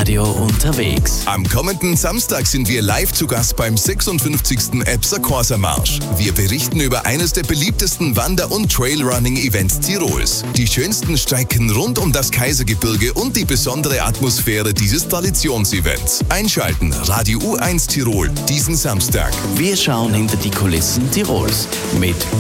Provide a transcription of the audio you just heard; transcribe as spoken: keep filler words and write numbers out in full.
Radio unterwegs. Am kommenden Samstag sind wir live zu Gast beim sechsundfünfzigsten Epser Corsa Marsch. Wir berichten über eines der beliebtesten Wander- und Trailrunning-Events Tirols. Die schönsten Strecken rund um das Kaisergebirge und die besondere Atmosphäre dieses Traditionsevents. Einschalten, Radio U eins Tirol, diesen Samstag. Wir schauen hinter die Kulissen Tirols mit